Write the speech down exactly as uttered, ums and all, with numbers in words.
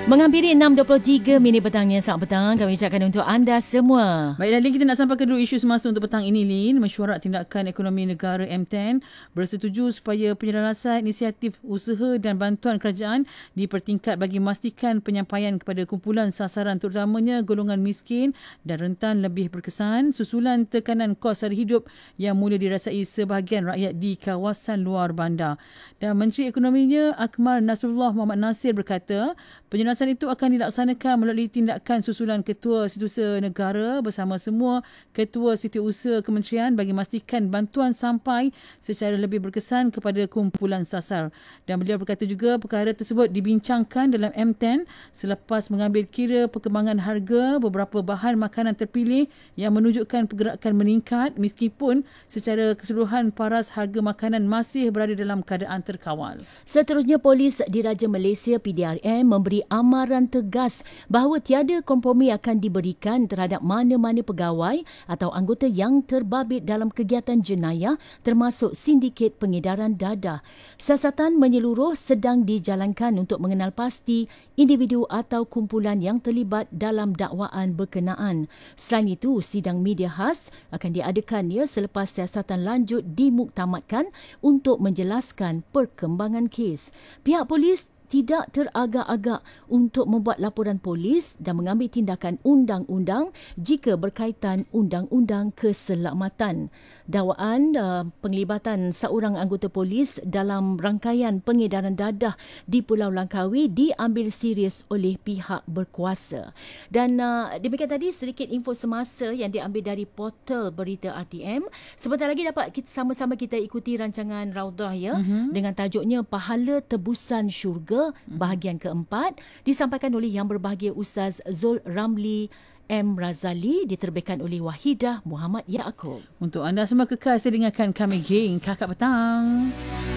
Menghampiri enam dua puluh tiga minit petangnya saat petang, kami ucapkan untuk anda semua. Baiklah, Lin, kita nak sampai ke dulu isu semasa untuk petang ini, Lin. Mesyuarat Tindakan Ekonomi Negara M sepuluh bersetuju supaya penyelarasan inisiatif usaha dan bantuan kerajaan dipertingkat bagi memastikan penyampaian kepada kumpulan sasaran terutamanya golongan miskin dan rentan lebih berkesan susulan tekanan kos sara hidup yang mula dirasai sebahagian rakyat di kawasan luar bandar. Dan Menteri Ekonominya Akmal Nasrullah Muhammad Nasir berkata, penyelarasan itu akan dilaksanakan melalui tindakan susulan Ketua Setiausaha Negara bersama semua Ketua Setiausaha Kementerian bagi memastikan bantuan sampai secara lebih berkesan kepada kumpulan sasar. Dan beliau berkata juga perkara tersebut dibincangkan dalam M sepuluh selepas mengambil kira perkembangan harga beberapa bahan makanan terpilih yang menunjukkan pergerakan meningkat meskipun secara keseluruhan paras harga makanan masih berada dalam keadaan terkawal. Seterusnya, Polis Diraja Malaysia P D R M memberi amaran tegas bahawa tiada kompromi akan diberikan terhadap mana-mana pegawai atau anggota yang terbabit dalam kegiatan jenayah termasuk sindiket pengedaran dadah. Siasatan menyeluruh sedang dijalankan untuk mengenal pasti individu atau kumpulan yang terlibat dalam dakwaan berkenaan. Selain itu, sidang media khas akan diadakan ya selepas siasatan lanjut dimuktamadkan untuk menjelaskan perkembangan kes. Pihak polis tidak teragak-agak untuk membuat laporan polis dan mengambil tindakan undang-undang jika berkaitan undang-undang keselamatan. Dakwaan uh, penglibatan seorang anggota polis dalam rangkaian pengedaran dadah di Pulau Langkawi diambil serius oleh pihak berkuasa. Dan uh, demikian tadi sedikit info semasa yang diambil dari portal berita R T M. Sebentar lagi dapat kita sama-sama kita ikuti rancangan Raudah ya, mm-hmm. dengan tajuknya Pahala Tebusan Syurga bahagian keempat, disampaikan oleh Yang Berbahagia Ustaz Zul Ramli M. Razali, diterbitkan oleh Wahidah Muhammad Yaakob. Untuk anda semua kekal, saya dengarkan kami geng Kakak Petang.